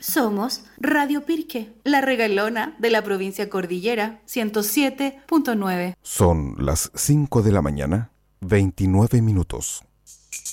Somos Radio Pirque, la regalona de la provincia Cordillera, 107.9. Son las 5 de la mañana, 29 minutos.